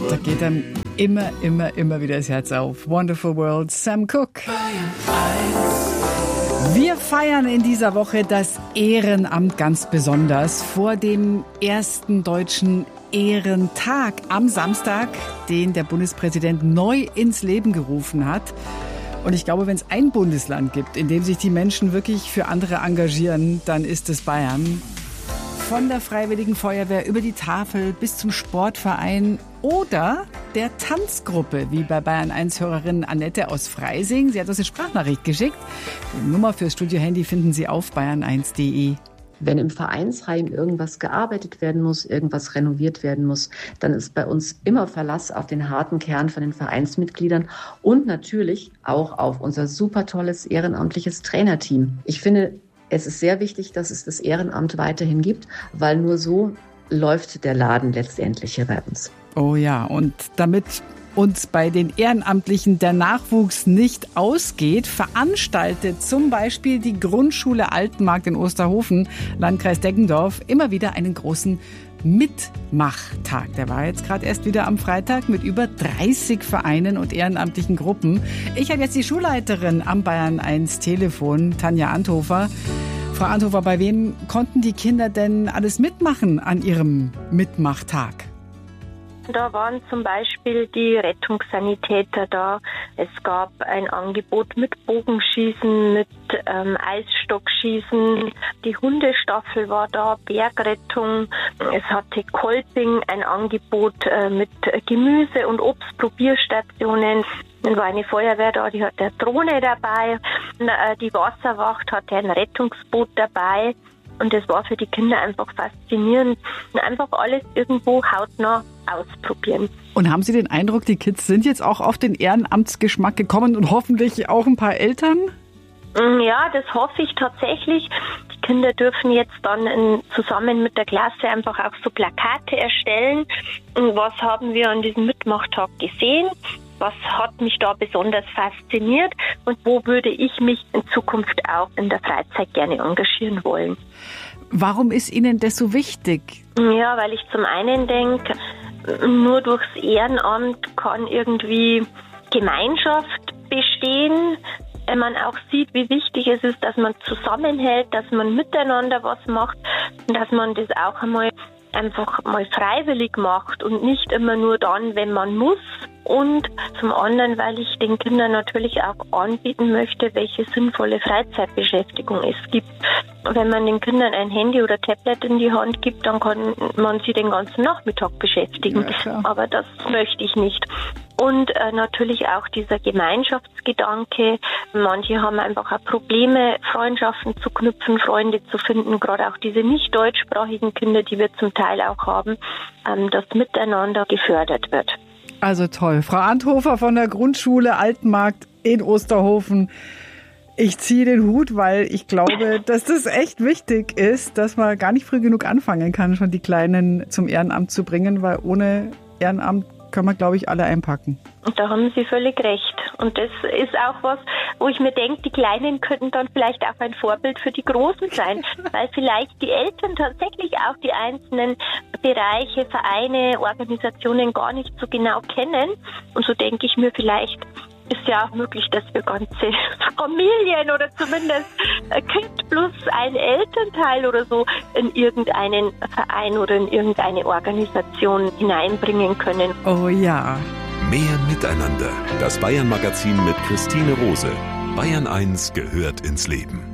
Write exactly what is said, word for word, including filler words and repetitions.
Da geht einem immer, immer, immer wieder das Herz auf. Wonderful World, Sam Cooke. Wir feiern in dieser Woche das Ehrenamt ganz besonders vor dem ersten deutschen Ehrentag am Samstag, den der Bundespräsident neu ins Leben gerufen hat. Und ich glaube, wenn es ein Bundesland gibt, in dem sich die Menschen wirklich für andere engagieren, dann ist es Bayern. Von der Freiwilligen Feuerwehr über die Tafel bis zum Sportverein oder der Tanzgruppe, wie bei Bayern eins Hörerin Annette aus Freising. Sie hat uns eine Sprachnachricht geschickt. Die Nummer fürs Studio-Handy finden Sie auf bayern eins punkt de. Wenn im Vereinsheim irgendwas gearbeitet werden muss, irgendwas renoviert werden muss, dann ist bei uns immer Verlass auf den harten Kern von den Vereinsmitgliedern und natürlich auch auf unser super tolles ehrenamtliches Trainerteam. Ich finde, es ist sehr wichtig, dass es das Ehrenamt weiterhin gibt, weil nur so läuft der Laden letztendlich hier bei uns. Oh ja, und damit uns bei den Ehrenamtlichen der Nachwuchs nicht ausgeht, veranstaltet zum Beispiel die Grundschule Altenmarkt in Osterhofen, Landkreis Deggendorf, immer wieder einen großen Mitmachtag. Der war jetzt gerade erst wieder am Freitag mit über dreißig Vereinen und ehrenamtlichen Gruppen. Ich habe jetzt die Schulleiterin am Bayern eins Telefon, Tanja Anthofer. Frau Anthofer, bei wem konnten die Kinder denn alles mitmachen an ihrem Mitmachtag? Da waren zum Beispiel die Rettungssanitäter da. Es gab ein Angebot mit Bogenschießen, mit ähm, Eisstockschießen. Die Hundestaffel war da, Bergrettung. Es hatte Kolping ein Angebot äh, mit Gemüse- und Obstprobierstationen. Dann war eine Feuerwehr da, die hatte eine Drohne dabei. Die Wasserwacht hatte ein Rettungsboot dabei. Und das war für die Kinder einfach faszinierend. Und einfach alles irgendwo hautnah ausprobieren. Und haben Sie den Eindruck, die Kids sind jetzt auch auf den Ehrenamtsgeschmack gekommen und hoffentlich auch ein paar Eltern? Ja, das hoffe ich tatsächlich. Die Kinder dürfen jetzt dann in, zusammen mit der Klasse einfach auch so Plakate erstellen. Und was haben wir an diesem Mitmachtag gesehen? Was hat mich da besonders fasziniert und wo würde ich mich in Zukunft auch in der Freizeit gerne engagieren wollen? Warum ist Ihnen das so wichtig? Ja, weil ich zum einen denke, nur durchs Ehrenamt kann irgendwie Gemeinschaft bestehen. Wenn man auch sieht, wie wichtig es ist, dass man zusammenhält, dass man miteinander was macht und dass man das auch einmal einfach mal freiwillig macht und nicht immer nur dann, wenn man muss. Und zum anderen, weil ich den Kindern natürlich auch anbieten möchte, welche sinnvolle Freizeitbeschäftigung es gibt. Wenn man den Kindern ein Handy oder Tablet in die Hand gibt, dann kann man sie den ganzen Nachmittag beschäftigen. Ja, aber das möchte ich nicht. Und äh, natürlich auch dieser Gemeinschaftsgedanke. Manche haben einfach auch Probleme, Freundschaften zu knüpfen, Freunde zu finden. Gerade auch diese nicht deutschsprachigen Kinder, die wir zum Teil auch haben, ähm, dass miteinander gefördert wird. Also toll. Frau Anthofer von der Grundschule Altenmarkt in Osterhofen. Ich ziehe den Hut, weil ich glaube, dass das echt wichtig ist, dass man gar nicht früh genug anfangen kann, schon die Kleinen zum Ehrenamt zu bringen, weil ohne Ehrenamt können wir, glaube ich, alle einpacken. Und da haben Sie völlig recht. Und das ist auch was, wo ich mir denke, die Kleinen könnten dann vielleicht auch ein Vorbild für die Großen sein, weil vielleicht die Eltern tatsächlich auch die einzelnen Bereiche, Vereine, Organisationen gar nicht so genau kennen. Und so denke ich mir, vielleicht ist ja auch möglich, dass wir ganze Familien oder zumindest ein Kind plus ein Elternteil oder so in irgendeinen Verein oder in irgendeine Organisation hineinbringen können. Oh ja. Mehr Miteinander. Das Bayern-Magazin mit Christine Rose. Bayern eins gehört ins Leben.